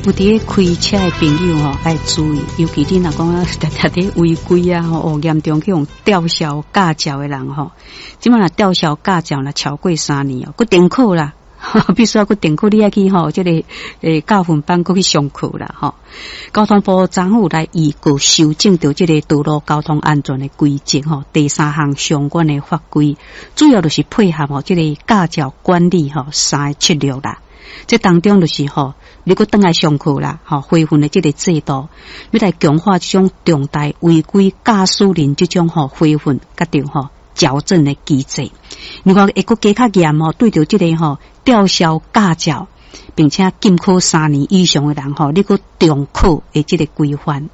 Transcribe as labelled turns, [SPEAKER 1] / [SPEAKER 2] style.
[SPEAKER 1] 有伫开车的朋友吼，爱注意，尤其你若讲啊，特伫违规啊，吼，严重去用吊销驾照的人吼，即摆若吊销驾照若超过3年哦，佮停考啦，必须要佮停考，你爱去吼，即个教训班佮去上课啦，吼。交通部昨有来依据修正到即个道路交通安全的规则吼，第3项相关的法规，主要就是配合吼即个驾照管理吼376啦。这当中就是吼，你搁倒来上课啦，吼恢复的这个制度，要来强化这种重大违规驾驶人这种吼恢复决定吼矫正的机制。另外，会搁加较严吼，对着这个吼吊销驾照，并且禁考3年以上的人吼，你搁重考的这个规范。